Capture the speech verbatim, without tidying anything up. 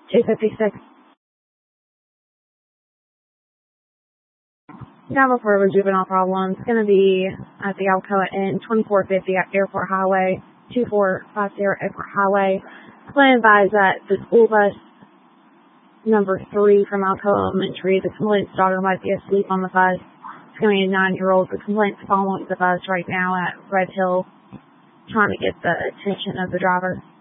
two fifty-six. Now for the juvenile problem, it's going to be at the Alcoa Inn, twenty-four fifty at Airport Highway, two four five zero Airport Highway. Plan advised that the school bus number three from Alcoa Elementary, the complainant's daughter might be asleep on the bus. It's going to be a nine-year-old. The complainant's following the bus right now at Red Hill, trying to get the attention of the driver.